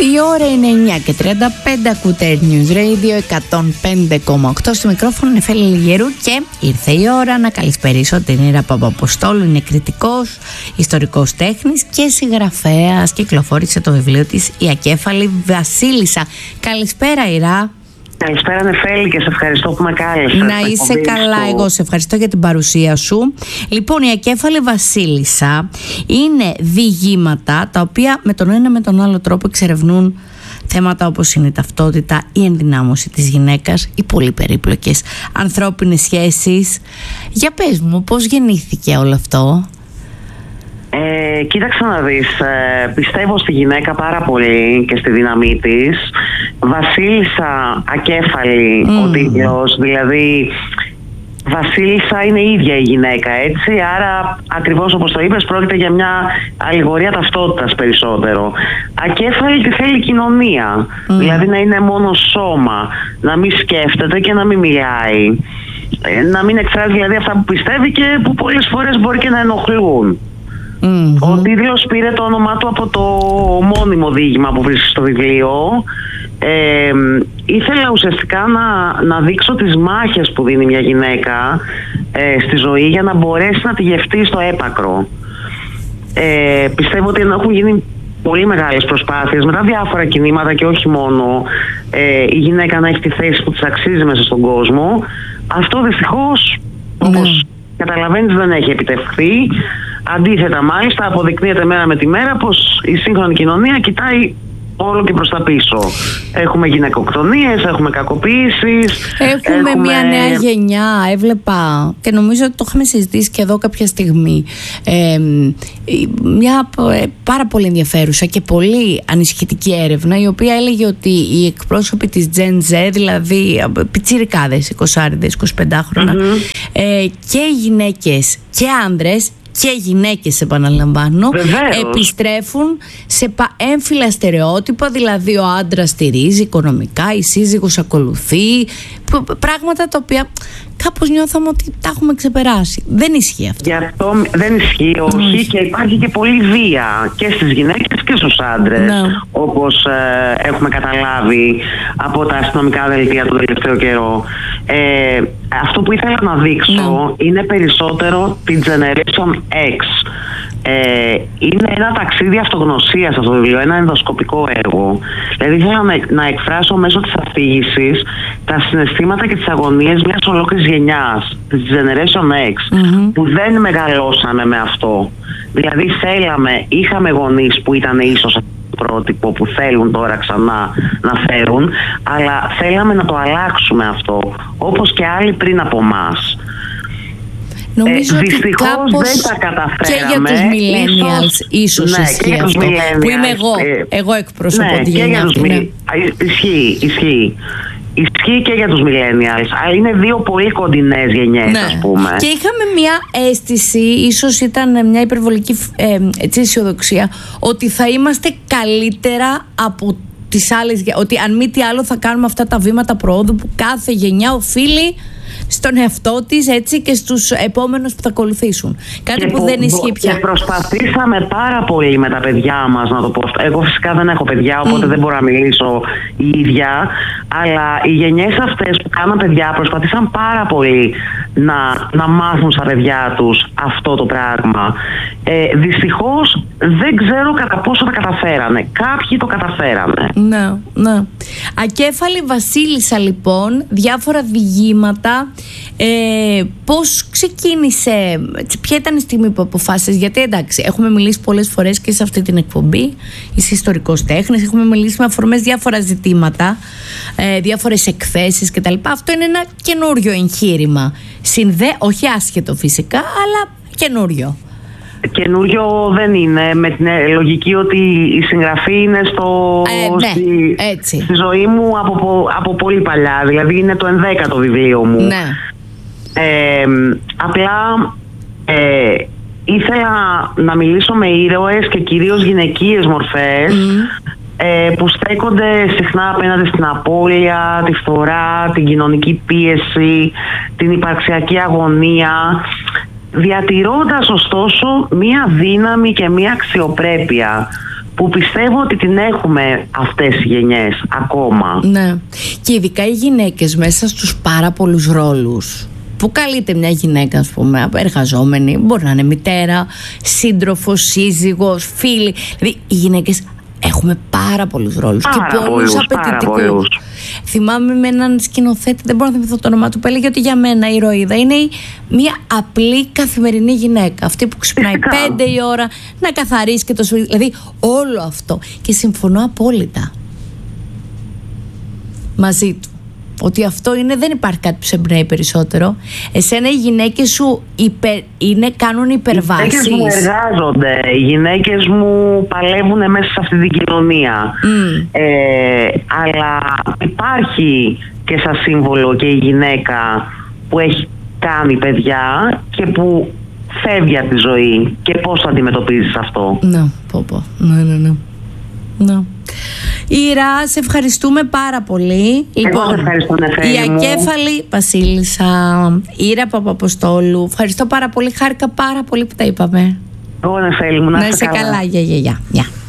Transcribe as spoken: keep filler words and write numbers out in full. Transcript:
Η ώρα είναι εννιά και τριάντα πέντε, ακούτε News Radio εκατόν πέντε κόμμα οκτώ. Στο μικρόφωνο είναι Φέλη Λιγερού και ήρθε η ώρα να καλησπερίσω την Ήρα Παπαποστόλου. Είναι κριτικός, ιστορικός τέχνης και συγγραφέας. Κυκλοφόρησε το βιβλίο της «Η Ακέφαλη Βασίλισσα». Καλησπέρα, Ήρα. Καλησπέρα, Νεφέλη, και σε ευχαριστώ που με κάλεσες. Να είσαι καλά, στο... εγώ σε ευχαριστώ για την παρουσία σου. Λοιπόν, η Ακέφαλη Βασίλισσα είναι διηγήματα τα οποία με τον ένα με τον άλλο τρόπο εξερευνούν θέματα όπως είναι η ταυτότητα, η ενδυνάμωση της γυναίκας, οι πολύ περίπλοκες ανθρώπινες σχέσεις. Για πες μου, πώς γεννήθηκε όλο αυτό? Ε, κοίταξε να δεις, ε, πιστεύω στη γυναίκα πάρα πολύ και στη δύναμή της. Βασίλισσα Ακέφαλη mm. ο τίτλος, δηλαδή Βασίλισσα είναι η ίδια η γυναίκα, έτσι, άρα ακριβώς όπως το είπες πρόκειται για μια αλληγορία ταυτότητας περισσότερο. Ακέφαλη τη θέλει κοινωνία, mm. δηλαδή να είναι μόνο σώμα, να μην σκέφτεται και να μην μιλάει, ε, να μην εκφράζει δηλαδή αυτά που πιστεύει και που πολλές φορές μπορεί και να ενοχλούν. Mm-hmm. Ο τίτλος πήρε το όνομά του από το μόνιμο διήγημα που βρίσκει στο βιβλίο. Ε, ήθελα ουσιαστικά να, να δείξω τις μάχες που δίνει μια γυναίκα ε, στη ζωή για να μπορέσει να τη γευτεί στο έπακρο. Ε, πιστεύω ότι έχουν γίνει πολύ μεγάλες προσπάθειες με τα διάφορα κινήματα και όχι μόνο ε, η γυναίκα να έχει τη θέση που της αξίζει μέσα στον κόσμο. Αυτό δυστυχώς, mm. όπως καταλαβαίνεις, δεν έχει επιτευχθεί. Αντίθετα, μάλιστα, αποδεικνύεται μέρα με τη μέρα πως η σύγχρονη κοινωνία κοιτάει όλο και προς τα πίσω. Έχουμε γυναικοκτονίες, έχουμε κακοποίησεις. Έχουμε, έχουμε μια νέα γενιά, έβλεπα και νομίζω ότι το είχαμε συζητήσει και εδώ κάποια στιγμή. Ε, μια πάρα πολύ ενδιαφέρουσα και πολύ ανησυχητική έρευνα, η οποία έλεγε ότι οι εκπρόσωποι της Gen Z, δηλαδή πιτσιρικάδες, εικοσάριδες, εικοσιπεντάχρονα, mm-hmm. ε, και γυναίκες και άνδρες και γυναίκες, επαναλαμβάνω, Βεβαίως. επιστρέφουν σε έμφυλα στερεότυπα, δηλαδή ο άντρας στηρίζει οικονομικά, η σύζυγος ακολουθεί, πράγματα τα οποία κάπως νιώθαμε ότι τα έχουμε ξεπεράσει. Δεν ισχύει αυτό. Γι' αυτό δεν ισχύει, όχι, και υπάρχει και πολλή βία και στις γυναίκες και στους άντρες, ναι. όπως ε, έχουμε καταλάβει από τα αστυνομικά δελτία τον τελευταίο καιρό. Ε, αυτό που ήθελα να δείξω ναι. είναι περισσότερο την Generation X. Ε, είναι ένα ταξίδι αυτογνωσίας αυτό το βιβλίο, ένα ενδοσκοπικό έργο. Δηλαδή ήθελα να, να εκφράσω μέσω της αφήγησης τα συναισθήματα και τις αγωνίες μιας ολόκληρης γενιάς, της Generation X, mm-hmm. που δεν μεγαλώσαμε με αυτό. Δηλαδή θέλαμε, είχαμε γονείς που ήταν ίσως πρότυπο που θέλουν τώρα ξανά να φέρουν, αλλά θέλαμε να το αλλάξουμε αυτό, όπως και άλλοι πριν από εμάς. Νομίζω ε, ότι κάπως δεν τα καταφέραμε. Και για τους millennials ίσως, ίσως ναι, ισχύει αυτό που είμαι εγώ, ε, εγώ εκπροσωπώ ναι, τη γενιά αυτή. Ναι. Ισχύει, ισχύει. Ισχύει και για τους millennials, αλλά είναι δύο πολύ κοντινές γενιές, ναι. ας πούμε. Και είχαμε μια αίσθηση, ίσως ήταν μια υπερβολική ε, έτσι, αισιοδοξία, ότι θα είμαστε καλύτερα από τις άλλες, ότι αν μη τι άλλο θα κάνουμε αυτά τα βήματα προόδου που κάθε γενιά οφείλει στον εαυτό της, έτσι, και στους επόμενους που θα ακολουθήσουν. Κάτι και που, που δεν ισχύει πια. Και προσπαθήσαμε πάρα πολύ με τα παιδιά μας, να το πω αυτό. Εγώ φυσικά δεν έχω παιδιά, οπότε mm. δεν μπορώ να μιλήσω η ίδια. Αλλά οι γενιές αυτές που κάναν παιδιά προσπαθήσαν πάρα πολύ να, να μάθουν στα παιδιά τους αυτό το πράγμα. Ε, δυστυχώς δεν ξέρω κατά πόσο τα καταφέρανε. Κάποιοι το καταφέρανε. Ναι, ναι. Ακέφαλη Βασίλισσα, λοιπόν, διάφορα διηγήματα. Ε, πώς ξεκίνησε, ποια ήταν η στιγμή που αποφάσισες? Γιατί εντάξει, έχουμε μιλήσει πολλές φορές και σε αυτή την εκπομπή, είσαι ιστορικός τέχνης, έχουμε μιλήσει με αφορμές διάφορα ζητήματα, ε, διάφορες εκθέσεις κτλ. Αυτό είναι ένα καινούριο εγχείρημα. Συνδέ, όχι άσχετο φυσικά, αλλά καινούριο. Καινούριο δεν είναι, με την λογική ότι η συγγραφή είναι στο, ε, ναι, στη, έτσι. στη ζωή μου από, από πολύ παλιά, δηλαδή είναι το ενδέκατο βιβλίο μου. Ναι. Ε, απλά ε, ήθελα να μιλήσω με ήρωες και κυρίως γυναικείες μορφές mm. ε, που στέκονται συχνά απέναντι στην απώλεια, τη φθορά, την κοινωνική πίεση, την υπαρξιακή αγωνία, διατηρώντας ωστόσο μία δύναμη και μία αξιοπρέπεια που πιστεύω ότι την έχουμε αυτές οι γενιές ακόμα. Ναι. Και ειδικά οι γυναίκες μέσα στους πάρα πολλούς ρόλους που καλείται μια γυναίκα, ας πούμε, εργαζόμενη, μπορεί να είναι μητέρα, σύντροφος, σύζυγος, φίλη. Δηλαδή οι γυναίκες έχουμε πάρα πολλούς ρόλους πάρα και πολλούς απαιτητικούς. Θυμάμαι με έναν σκηνοθέτη, δεν μπορώ να θυμηθώ το όνομά του, που έλεγε ότι για μένα η ηρωίδα είναι μια απλή καθημερινή γυναίκα. Αυτή που ξυπνάει πέντε η ώρα να καθαρίσει και το σπίτι. Δηλαδή όλο αυτό. Και συμφωνώ απόλυτα μαζί του. Ότι αυτό είναι, δεν υπάρχει κάτι που σε εμπνέει περισσότερο. Εσένα οι γυναίκες σου υπερ, είναι, κάνουν υπερβάσεις. Οι γυναίκες μου εργάζονται. Οι γυναίκες μου παλεύουν μέσα σε αυτή την κοινωνία. Mm. Ε, αλλά υπάρχει και σαν σύμβολο και η γυναίκα που έχει κάνει παιδιά και που φεύγει από τη ζωή. Και πώς θα αντιμετωπίζεις αυτό? Ναι, πω πω. Ναι, ναι, ναι. ναι. Ήρα, σε ευχαριστούμε πάρα πολύ. Εγώ σε ευχαριστώ, Νεφέλη η ακέφαλη Βασίλισσα Ήρα Παπαποστόλου. Ευχαριστώ πάρα πολύ. Χάρηκα πάρα πολύ που τα είπαμε. Εγώ, Νεφέλη μου, να, να είσαι καλά. Γεια, γεια, γεια.